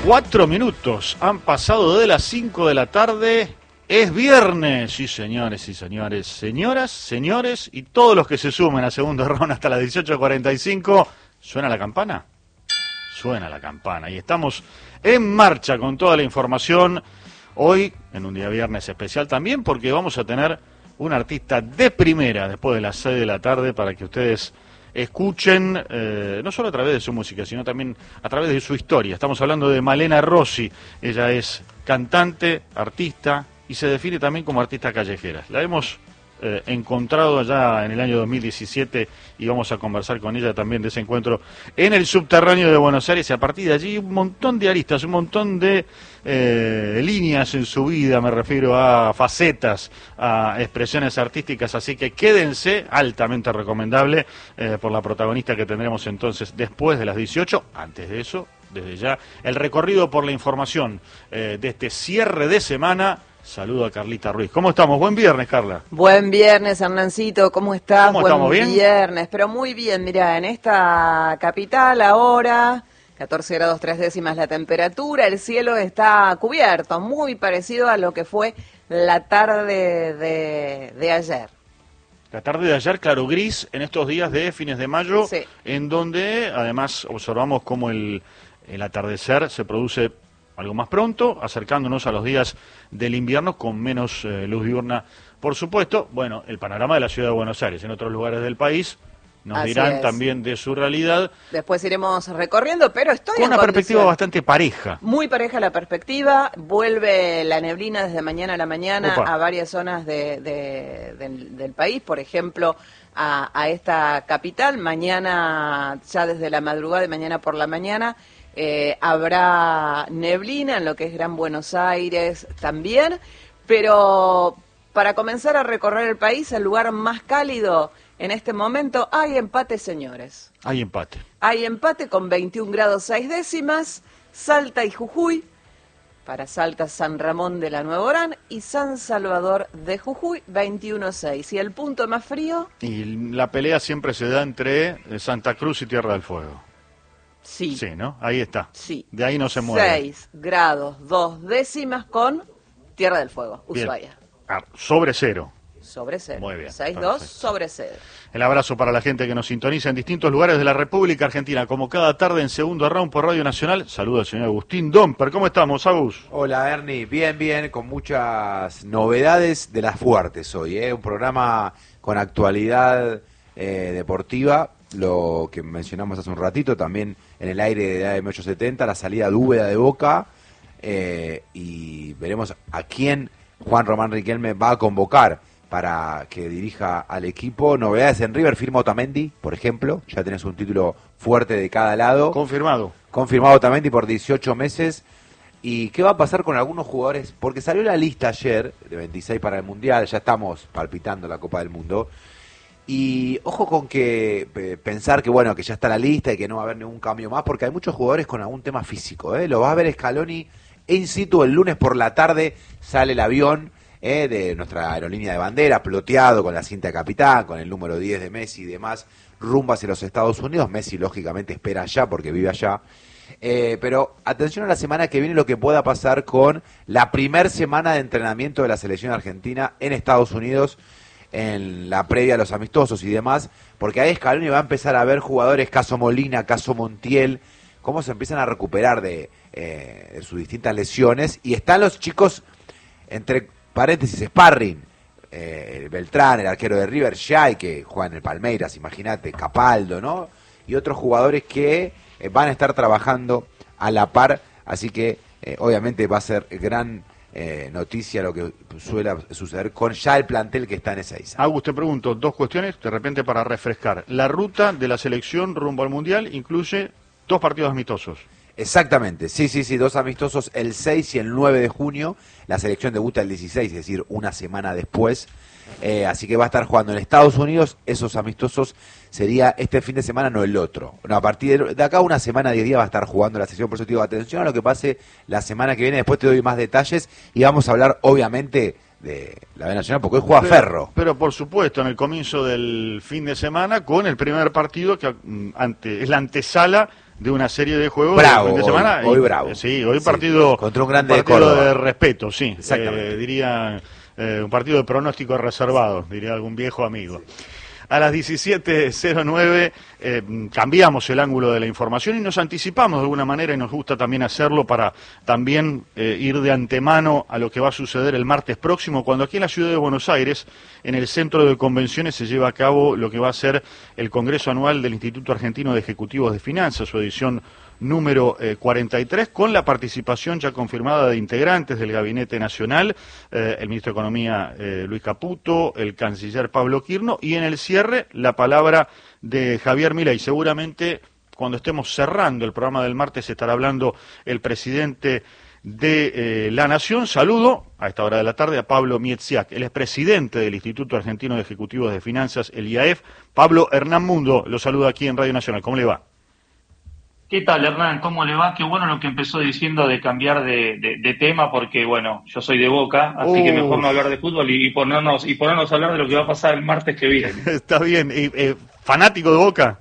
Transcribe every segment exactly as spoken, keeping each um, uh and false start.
Cuatro minutos han pasado de las cinco de la tarde. Es viernes, sí señores, sí señores, señoras, señores y todos los que se sumen a segundo round hasta las dieciocho cuarenta y cinco. ¿Suena la campana? Suena la campana y estamos en marcha con toda la información. Hoy, en un día viernes especial también, porque vamos a tener un artista de primera después de las seis de la tarde para que ustedes escuchen, eh, no solo a través de su música, sino también a través de su historia. Estamos hablando de Malena Rossi. Ella es cantante, artista y se define también como artista callejera. La hemos eh, encontrado allá en el año dos mil diecisiete y vamos a conversar con ella también de ese encuentro en el subterráneo de Buenos Aires. Y a partir de allí un montón de aristas, un montón de eh, líneas en su vida, me refiero a facetas, a expresiones artísticas, así que quédense, altamente recomendable eh, por la protagonista que tendremos entonces después de las dieciocho. Antes de eso, desde ya, el recorrido por la información eh, de este cierre de semana. Saludo a Carlita Ruiz. ¿Cómo estamos? Buen viernes, Carla. Buen viernes, Hernancito. ¿Cómo estás? ¿Cómo Buen estamos? ¿Bien? viernes, pero muy bien. Mirá, en esta capital ahora, catorce grados tres décimas la temperatura, el cielo está cubierto, muy parecido a lo que fue la tarde de, de ayer. La tarde de ayer, claro, gris, en estos días de fines de mayo, Sí. En donde además observamos cómo el, el atardecer se produce algo más pronto, acercándonos a los días del invierno con menos eh, luz diurna. Por supuesto, bueno, el panorama de la ciudad de Buenos Aires, en otros lugares del país, nos Así dirán es. también de su realidad. Después iremos recorriendo, pero estoy Con en una perspectiva condición. bastante pareja. Muy pareja la perspectiva, vuelve la neblina desde mañana a la mañana Opa. a varias zonas de, de- del, del país, por ejemplo, a, a esta capital. Mañana, ya desde la madrugada de mañana por la mañana, eh, habrá neblina en lo que es Gran Buenos Aires también, pero para comenzar a recorrer el país, el lugar más cálido en este momento, hay empate, señores. Hay empate. Hay empate con veintiún grados seis décimas, Salta y Jujuy, para Salta San Ramón de la Nueva Orán y San Salvador de Jujuy, veintiuno seis. Y el punto más frío, Y la pelea siempre se da entre eh, Santa Cruz y Tierra del Fuego. sí, Sí, ¿no? Ahí está. sí. De ahí no se mueve. seis grados dos décimas con Tierra del Fuego, Bien. Ushuaia. Ah, sobre cero. Sobre cero. Muy bien, seis dos perfecto. sobre cero. El abrazo para la gente que nos sintoniza en distintos lugares de la República Argentina, como cada tarde en segundo round por Radio Nacional. Saludo al señor Agustín Domper. ¿Cómo estamos, Agus? Hola Ernie, bien, bien, con muchas novedades de las fuertes hoy, ¿eh? Un programa con actualidad eh, deportiva, lo que mencionamos hace un ratito, también en el aire de A M ochocientos setenta, la salida de Úbeda de Boca, eh, y veremos a quién Juan Román Riquelme va a convocar para que dirija al equipo. Novedades en River, firma Otamendi, por ejemplo, ya tenés un título fuerte de cada lado. Confirmado. Confirmado Otamendi por dieciocho meses. ¿Y qué va a pasar con algunos jugadores? Porque salió la lista ayer de veintiséis para el Mundial, ya estamos palpitando la Copa del Mundo. Y ojo con que eh, pensar que bueno, que ya está la lista y que no va a haber ningún cambio más, porque hay muchos jugadores con algún tema físico, ¿eh? Lo va a ver Scaloni in situ el lunes por la tarde, sale el avión eh, de nuestra aerolínea de bandera, ploteado con la cinta de capitán, con el número diez de Messi y demás, rumbo hacia los Estados Unidos. Messi lógicamente espera allá porque vive allá. Eh, pero atención a la semana que viene, lo que pueda pasar con la primer semana de entrenamiento de la selección argentina en Estados Unidos, en la previa a los amistosos y demás, porque ahí Scaloni va a empezar a ver jugadores, caso Molina, caso Montiel, cómo se empiezan a recuperar de, eh, de sus distintas lesiones, y están los chicos, entre paréntesis, sparring, eh, Beltrán, el arquero de River, Jai, que juega en el Palmeiras, imagínate, Capaldo, ¿no? Y otros jugadores que eh, van a estar trabajando a la par, así que eh, obviamente va a ser gran eh, noticia lo que suele suceder con ya el plantel que está en Ezeiza. Agus, te pregunto dos cuestiones, de repente para refrescar. La ruta de la selección rumbo al Mundial incluye dos partidos amistosos. Exactamente, sí, sí, sí, dos amistosos el seis y el nueve de junio, la selección debuta el dieciséis, es decir, una semana después, eh, así que va a estar jugando en Estados Unidos. Esos amistosos sería este fin de semana, no el otro. No, a partir de, de acá una semana, diez días va a estar jugando la selección, por eso te digo, atención a lo que pase la semana que viene, después te doy más detalles y vamos a hablar obviamente de la B Nacional, porque hoy juega pero, Ferro. Pero por supuesto, en el comienzo del fin de semana, con el primer partido que mm, ante, es la antesala de una serie de juegos bravo, del fin de semana. Hoy, hoy y, bravo. Sí, hoy sí, partido, contra un grande un partido de Córdoba. de respeto, sí. Exactamente. Eh, diría eh, un partido de pronóstico reservado, diría algún viejo amigo. A las diecisiete cero nueve eh, cambiamos el ángulo de la información y nos anticipamos de alguna manera, y nos gusta también hacerlo para también eh, ir de antemano a lo que va a suceder el martes próximo, cuando aquí en la ciudad de Buenos Aires, en el Centro de Convenciones, se lleva a cabo lo que va a ser el Congreso Anual del Instituto Argentino de Ejecutivos de Finanzas, su edición número eh, cuarenta y tres, con la participación ya confirmada de integrantes del Gabinete Nacional, eh, el Ministro de Economía eh, Luis Caputo, el Canciller Pablo Quirno, y en el cierre la palabra de Javier Milei. Seguramente cuando estemos cerrando el programa del martes estará hablando el presidente de eh, la Nación. Saludo a esta hora de la tarde a Pablo Miedziak, él es presidente del Instituto Argentino de Ejecutivos de Finanzas, el I A E F. Pablo, Hernán Mundo lo saluda aquí en Radio Nacional. ¿Cómo le va? ¿Qué tal, Hernán? ¿Cómo le va? Qué bueno lo que empezó diciendo de cambiar de, de, de tema, porque, bueno, yo soy de Boca, así uh. que mejor no hablar de fútbol y, y ponernos y ponernos a hablar de lo que va a pasar el martes que viene. Está bien. ¿Y, eh, fanático de Boca?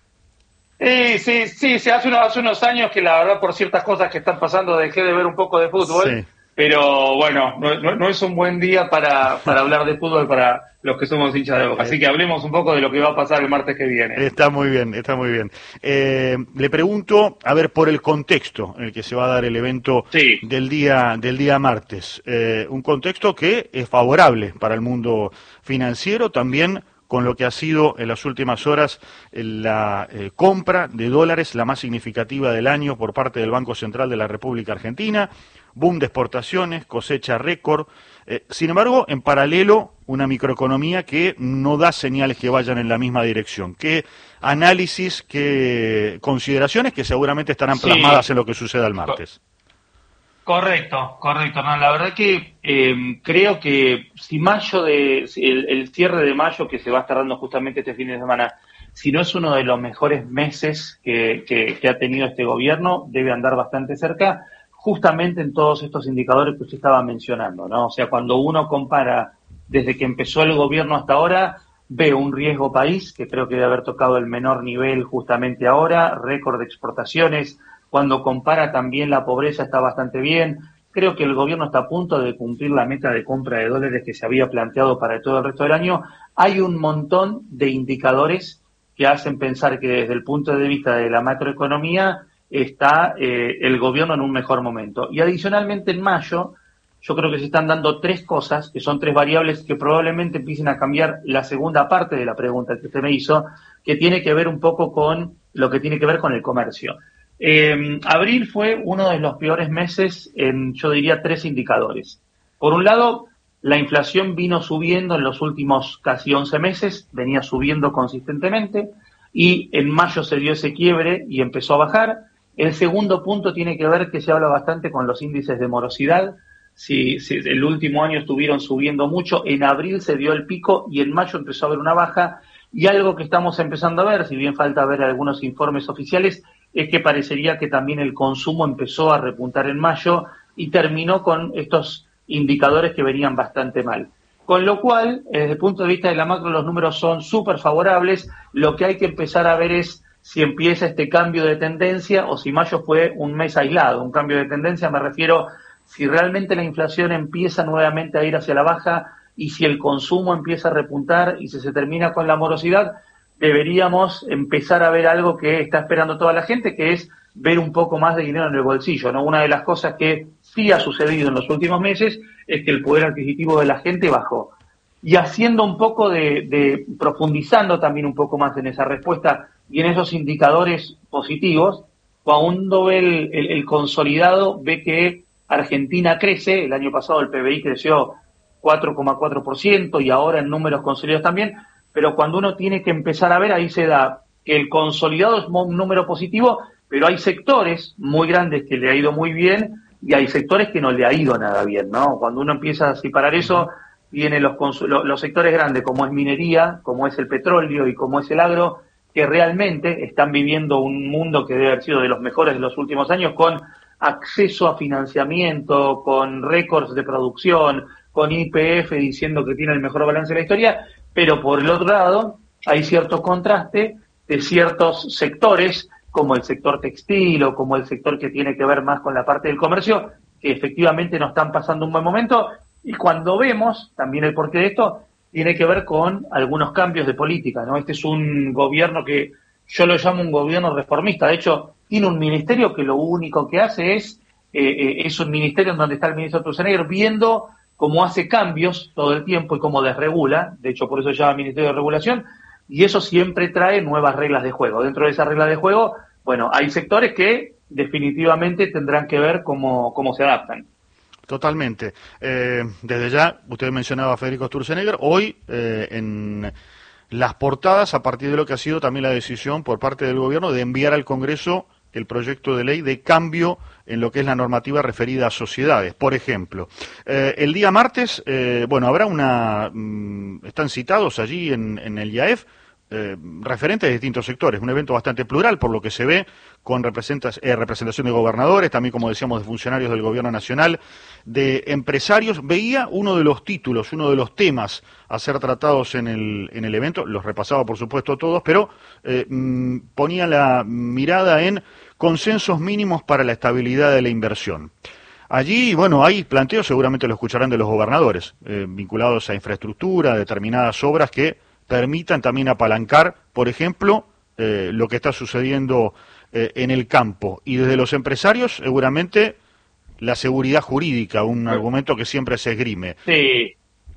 Sí, sí, sí, sí, hace unos, hace unos años que la verdad por ciertas cosas que están pasando dejé de ver un poco de fútbol, sí. Pero bueno, no, no, no es un buen día para, para hablar de fútbol para los que somos hinchas de Boca. Así que hablemos un poco de lo que va a pasar el martes que viene. Está muy bien, está muy bien. Eh, le pregunto, a ver, por el contexto en el que se va a dar el evento sí. del día del día martes. Eh, un contexto que es favorable para el mundo financiero, también con lo que ha sido en las últimas horas la eh, compra de dólares, la más significativa del año por parte del Banco Central de la República Argentina, boom de exportaciones, cosecha récord. Eh, sin embargo, en paralelo, una microeconomía que no da señales que vayan en la misma dirección. ¿Qué análisis, qué consideraciones que seguramente estarán plasmadas sí. en lo que suceda el martes? Correcto, correcto. No, la verdad que eh, creo que si mayo de el, el cierre de mayo que se va a estar dando justamente este fin de semana, si no es uno de los mejores meses que, que, que ha tenido este gobierno, debe andar bastante cerca, justamente en todos estos indicadores que usted estaba mencionando, ¿no? O sea, cuando uno compara desde que empezó el gobierno hasta ahora, ve un riesgo país que creo que debe haber tocado el menor nivel justamente ahora, récord de exportaciones. Cuando compara también la pobreza está bastante bien. Creo que el gobierno está a punto de cumplir la meta de compra de dólares que se había planteado para todo el resto del año. Hay un montón de indicadores que hacen pensar que desde el punto de vista de la macroeconomía está eh, el gobierno en un mejor momento. Y adicionalmente en mayo, yo creo que se están dando tres cosas, que son tres variables que probablemente empiecen a cambiar la segunda parte de la pregunta que usted me hizo, que tiene que ver un poco con lo que tiene que ver con el comercio. Eh, abril fue uno de los peores meses en, yo diría, tres indicadores. Por un lado, la inflación vino subiendo en los últimos casi once meses, venía subiendo consistentemente, y en mayo se dio ese quiebre y empezó a bajar. El segundo punto tiene que ver que se habla bastante con los índices de morosidad. Si, si el último año estuvieron subiendo mucho, en abril se dio el pico y en mayo empezó a haber una baja. Y algo que estamos empezando a ver, si bien falta ver algunos informes oficiales, es que parecería que también el consumo empezó a repuntar en mayo y terminó con estos indicadores que venían bastante mal. Con lo cual, desde el punto de vista de la macro, los números son súper favorables. Lo que hay que empezar a ver es si empieza este cambio de tendencia o si mayo fue un mes aislado. Un cambio de tendencia me refiero si realmente la inflación empieza nuevamente a ir hacia la baja y si el consumo empieza a repuntar y si se termina con la morosidad, deberíamos empezar a ver algo que está esperando toda la gente, que es ver un poco más de dinero en el bolsillo, ¿no? Una de las cosas que sí ha sucedido en los últimos meses es que el poder adquisitivo de la gente bajó. Y haciendo un poco de, de profundizando también un poco más en esa respuesta y en esos indicadores positivos, cuando ve el, el, el consolidado, ve que Argentina crece, el año pasado el P B I creció cuatro coma cuatro por ciento y ahora en números consolidados también, pero cuando uno tiene que empezar a ver, ahí se da que el consolidado es un número positivo, pero hay sectores muy grandes que le ha ido muy bien y hay sectores que no le ha ido nada bien, ¿no? Cuando uno empieza a separar eso, vienen los, los sectores grandes como es minería, como es el petróleo y como es el agro, que realmente están viviendo un mundo que debe haber sido de los mejores de los últimos años, con acceso a financiamiento, con récords de producción, con Y P F diciendo que tiene el mejor balance de la historia, pero por el otro lado hay cierto contraste de ciertos sectores como el sector textil o como el sector que tiene que ver más con la parte del comercio, que efectivamente no están pasando un buen momento. Y cuando vemos también el porqué de esto, tiene que ver con algunos cambios de política, ¿no? Este es un gobierno que yo lo llamo un gobierno reformista. De hecho, tiene un ministerio que lo único que hace es, eh, eh, es un ministerio en donde está el ministro Sturzenegger viendo cómo hace cambios todo el tiempo y cómo desregula. De hecho, por eso se llama Ministerio de Regulación. Y eso siempre trae nuevas reglas de juego. Dentro de esas reglas de juego, bueno, hay sectores que definitivamente tendrán que ver cómo, cómo se adaptan. Totalmente. Eh, desde ya, usted mencionaba a Federico Sturzenegger, hoy eh, en las portadas, a partir de lo que ha sido también la decisión por parte del gobierno de enviar al Congreso el proyecto de ley de cambio en lo que es la normativa referida a sociedades. Por ejemplo, eh, el día martes, eh, bueno, habrá una, mm, están citados allí en, en el I A E F, Eh, referentes de distintos sectores, un evento bastante plural por lo que se ve, con eh, representación de gobernadores, también como decíamos de funcionarios del gobierno nacional, de empresarios. Veía uno de los títulos, uno de los temas a ser tratados en el, en el evento, los repasaba por supuesto todos, pero eh, mm, ponía la mirada en consensos mínimos para la estabilidad de la inversión. Allí, bueno, hay planteos, seguramente lo escucharán de los gobernadores, eh, vinculados a infraestructura, a determinadas obras que permitan también apalancar, por ejemplo, eh, lo que está sucediendo eh, en el campo. Y desde los empresarios, seguramente, la seguridad jurídica, un argumento que siempre se esgrime. Sí,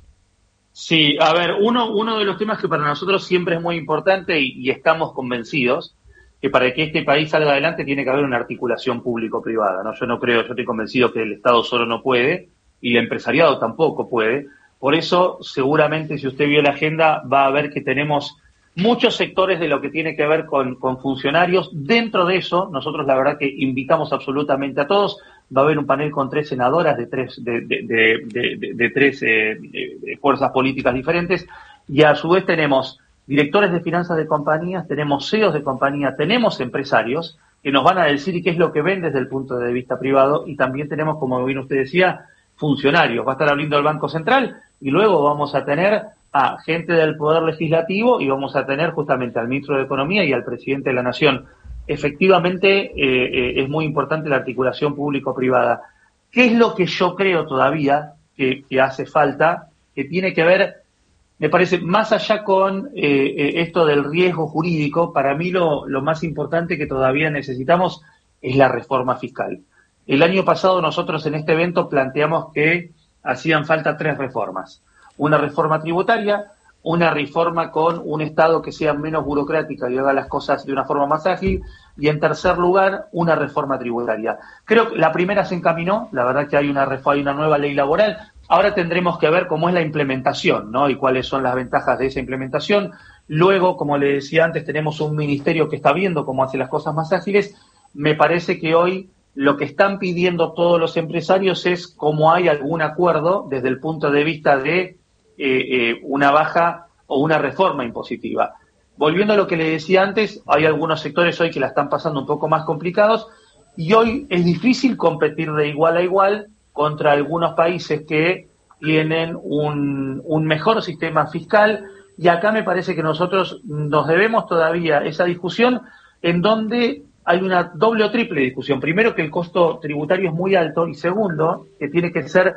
sí. A ver, uno, uno de los temas que para nosotros siempre es muy importante y, y estamos convencidos que para que este país salga adelante tiene que haber una articulación público-privada, ¿no? Yo no creo, yo estoy convencido que el Estado solo no puede y el empresariado tampoco puede. Por eso, seguramente, si usted vio la agenda, va a ver que tenemos muchos sectores de lo que tiene que ver con, con funcionarios. Dentro de eso, nosotros la verdad que invitamos absolutamente a todos. Va a haber un panel con tres senadoras de tres, de, de, de, de, de, de tres eh, de fuerzas políticas diferentes. Y a su vez tenemos directores de finanzas de compañías, tenemos C E Os de compañías, tenemos empresarios que nos van a decir qué es lo que ven desde el punto de vista privado. Y también tenemos, como bien usted decía, funcionarios. Va a estar abriendo el Banco Central y luego vamos a tener a gente del Poder Legislativo y vamos a tener justamente al ministro de Economía y al presidente de la Nación. Efectivamente, eh, eh, es muy importante la articulación público-privada. ¿Qué es lo que yo creo todavía que, que hace falta? Que tiene que ver, me parece, más allá con eh, eh, esto del riesgo jurídico, para mí lo, lo más importante que todavía necesitamos es la reforma fiscal. El año pasado nosotros en este evento planteamos que hacían falta tres reformas. Una reforma tributaria, una reforma con un Estado que sea menos burocrática y haga las cosas de una forma más ágil, y en tercer lugar, una reforma tributaria. Creo que la primera se encaminó, la verdad que hay una, hay una nueva ley laboral. Ahora tendremos que ver cómo es la implementación, ¿no? Y cuáles son las ventajas de esa implementación. Luego, como le decía antes, tenemos un ministerio que está viendo cómo hace las cosas más ágiles. Me parece que hoy lo que están pidiendo todos los empresarios es cómo hay algún acuerdo desde el punto de vista de eh, eh, una baja o una reforma impositiva. Volviendo a lo que le decía antes, hay algunos sectores hoy que la están pasando un poco más complicados y hoy es difícil competir de igual a igual contra algunos países que tienen un, un mejor sistema fiscal, y acá me parece que nosotros nos debemos todavía esa discusión en donde hay una doble o triple discusión. Primero, que el costo tributario es muy alto, y segundo, que tiene que ser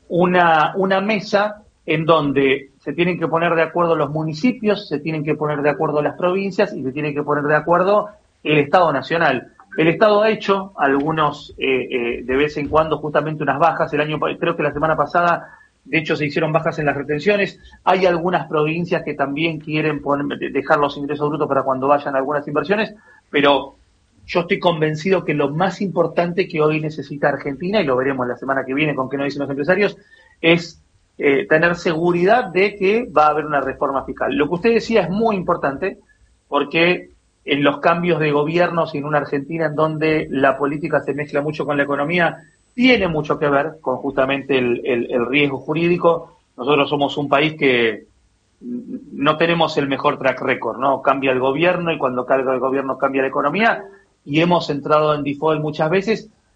una, una mesa en donde se tienen que poner de acuerdo los municipios, se tienen que poner de acuerdo las provincias y se tienen que poner de acuerdo el Estado Nacional. El Estado ha hecho algunos, eh, eh, de vez en cuando, justamente unas bajas. El año, creo que la semana pasada, de hecho, se hicieron bajas en las retenciones. Hay algunas provincias que también quieren poner, dejar los ingresos brutos para cuando vayan algunas inversiones, pero yo estoy convencido que lo más importante que hoy necesita Argentina, y lo veremos la semana que viene con qué nos dicen los empresarios, es eh, tener seguridad de que va a haber una reforma fiscal. Lo que usted decía es muy importante, porque en los cambios de gobiernos y en una Argentina en donde la política se mezcla mucho con la economía, tiene mucho que ver con justamente el, el, el riesgo jurídico. Nosotros somos un país que no tenemos el mejor track record, ¿no? Cambia el gobierno y cuando cambia el gobierno cambia la economía, y hemos entrado en default muchas veces,